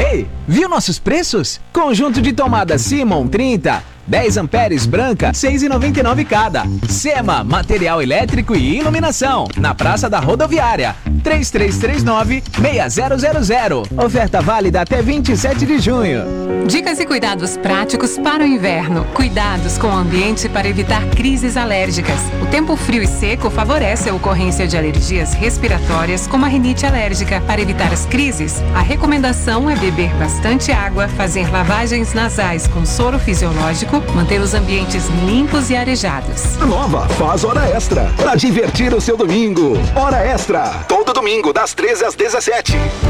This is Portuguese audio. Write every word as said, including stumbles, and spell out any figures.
Ei, viu nossos preços? Conjunto de tomada Simon trinta, dez amperes branca, seis reais e noventa e nove centavos cada. Sema, material elétrico e iluminação, na Praça da Rodoviária, três três três nove, seis zero zero zero. Oferta válida até vinte e sete de junho. Dicas e cuidados práticos para o inverno. Cuidados com o ambiente para evitar crises alérgicas. O tempo frio e seco favorece a ocorrência de alergias respiratórias, como a rinite alérgica. Para evitar as crises, a recomendação é beber bastante água, fazer lavagens nasais com soro fisiológico, manter os ambientes limpos e arejados. Nova, faz hora extra para divertir o seu domingo. Hora extra, todo domingo das treze às dezessete.